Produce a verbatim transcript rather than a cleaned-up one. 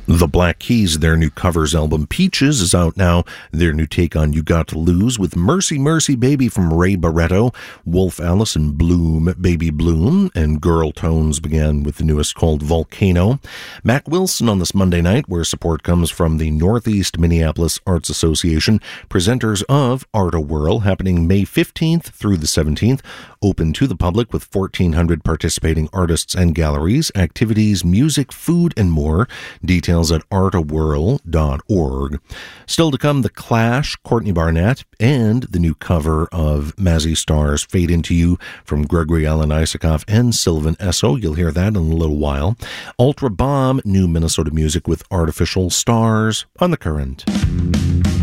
The Black Keys, their new covers album Peaches is out now. Their new take on You Got to Lose with Mercy Mercy Baby from Ray Barretto, Wolf Alice and Bloom Baby Bloom, and Girl Tones began with the newest called Volcano. Mac Wilson on this Monday night, where support comes from the Northeast Minneapolis Arts Association, presenters of Art A Whirl, happening May fifteenth through the seventeenth, open to the public with fourteen hundred participating artists and galleries, activities, music, food, and more. Details at art a whirl dot org. Still to come, The Clash, Courtney Barnett, and the new cover of Mazzy Star's Fade Into You from Gregory Alan Isakov and Sylvan Esso. You'll hear that in a little while. Ultra Bomb, new Minnesota music with Artificial Stars on The Current.